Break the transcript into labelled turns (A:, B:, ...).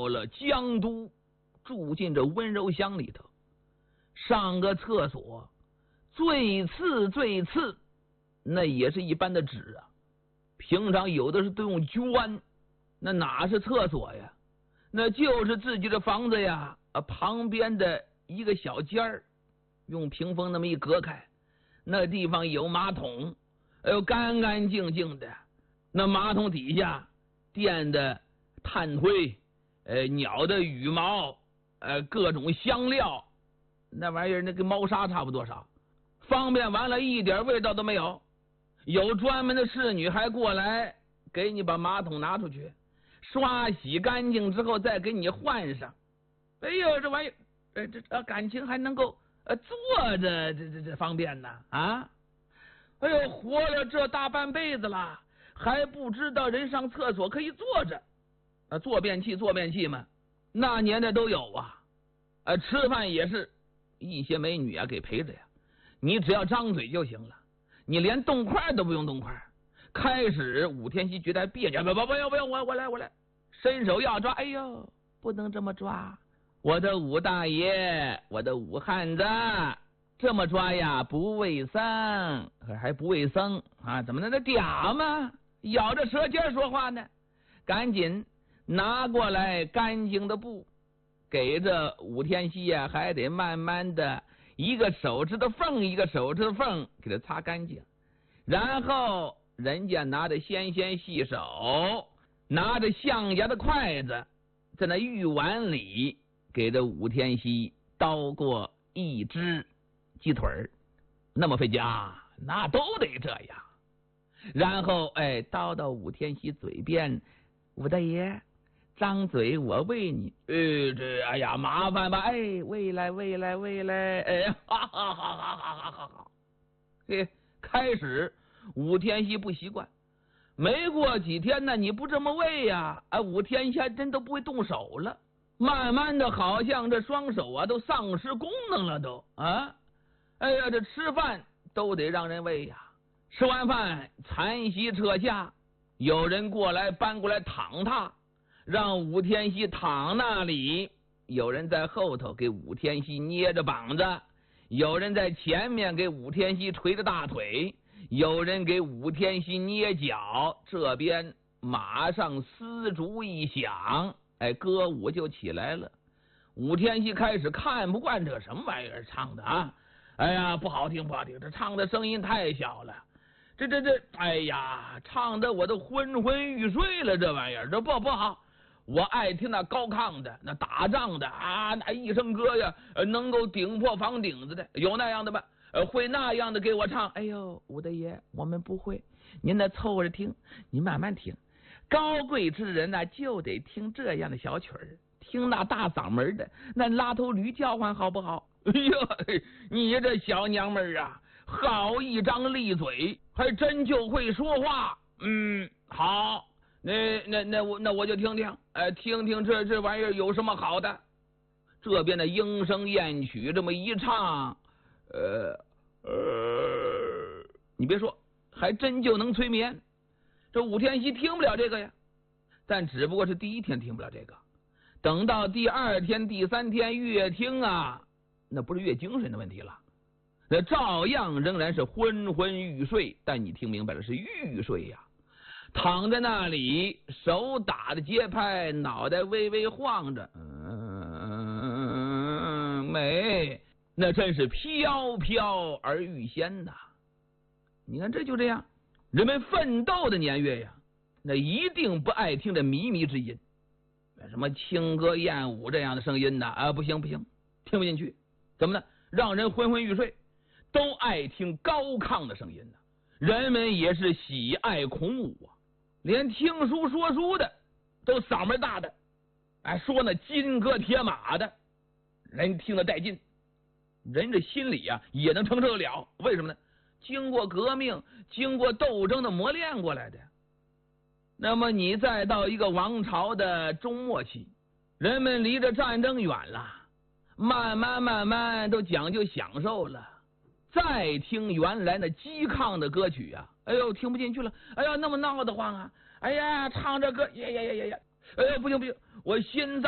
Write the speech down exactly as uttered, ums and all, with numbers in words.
A: 到了江都，住进这温柔乡里头，上个厕所最次最次，那也是一般的纸啊。平常有的是都用绢，那哪是厕所呀？那就是自己的房子呀，啊，旁边的一个小间儿，用屏风那么一隔开，那地方有马桶，哎呦，干干净净的。那马桶底下垫的炭灰，呃，鸟的羽毛，呃，各种香料，那玩意儿那跟猫砂差不多少，方便完了一点味道都没有。有专门的侍女还过来给你把马桶拿出去，刷洗干净之后再给你换上。哎呦，这玩意儿，呃，这呃感情还能够呃坐着，这这这方便呢啊！哎呦，活了这大半辈子了，还不知道人上厕所可以坐着啊，坐便器坐便器嘛，那年代都有啊。呃，吃饭也是一些美女啊给陪着呀，你只要张嘴就行了。你连动筷都不用动筷。开始武天锡觉得别扭，不不不要不要，我我来我来，伸手要抓，哎呦，不能这么抓，我的武大爷，我的武汉子，这么抓呀不卫生，还不卫生啊？怎么能那嗲吗？咬着舌尖说话呢？赶紧拿过来干净的布，给这武天锡呀，还得慢慢的。一个手指头缝一个手指头缝给它擦干净，然后人家拿着纤纤细手，拿着象牙的筷子，在那玉碗里给这武天锡叨过一只鸡腿儿，那么费劲啊，那都得这样。然后哎，叨到武天锡嘴边，武大爷张嘴我喂你，呃，这哎呀麻烦吧，哎，喂来喂来喂来，哎，哈哈哈哈哈哈哈！嘿，开始武天锡不习惯，没过几天呢，你不这么喂呀，哎，武天锡还真都不会动手了。慢慢的，好像这双手啊都丧失功能了，都啊，哎呀，这吃饭都得让人喂呀。吃完饭残席撤下，有人过来搬过来躺他。让武天锡躺那里，有人在后头给武天锡捏着膀子，有人在前面给武天锡捶着大腿，有人给武天锡捏脚。这边马上丝竹一响，哎，歌舞就起来了。武天锡开始看不惯这什么玩意儿唱的啊，哎呀，不好听不好听，这唱的声音太小了，这这这，哎呀，唱的我都昏昏欲睡了，这玩意儿这不不好。我爱听那高亢的，那打仗的啊，那一声歌呀，能够顶破房顶子的，有那样的吧？呃，会那样的给我唱。哎呦，武大爷，我们不会，您得凑着听，您慢慢听。高贵之人呢，就得听这样的小曲儿，听那大嗓门的，那拉头驴叫唤好不好？哎呦，你这小娘们儿啊，好一张利嘴，还真就会说话。嗯，好。那那那我那我就听听，哎，听听这这玩意儿有什么好的？这边的莺声燕曲这么一唱，呃呃，你别说，还真就能催眠。这武天锡听不了这个呀，但只不过是第一天听不了这个，等到第二天、第三天越听啊，那不是越精神的问题了，那照样仍然是昏昏欲睡，但你听明白了，是欲睡呀。躺在那里，手打着节拍，脑袋微微晃着，嗯，美，那真是飘飘而欲仙呐！你看，这就这样，人们奋斗的年月呀，那一定不爱听这靡靡之音，什么轻歌艳舞这样的声音呐，啊，不行不行，听不进去，怎么呢？让人昏昏欲睡，都爱听高亢的声音呢。人们也是喜爱孔武啊。连听书说书的都嗓门大的，哎，说那金戈铁马的，人听得带劲，人这心里啊也能承受得了。为什么呢？经过革命、经过斗争的磨练过来的。那么你再到一个王朝的中末期，人们离着战争远了，慢慢慢慢都讲究享受了，再听原来那激亢的歌曲啊，哎呦，听不进去了，哎呀，那么闹得慌啊，哎呀，唱这歌，呀呀呀呀呀，哎呀，不行不行，我心脏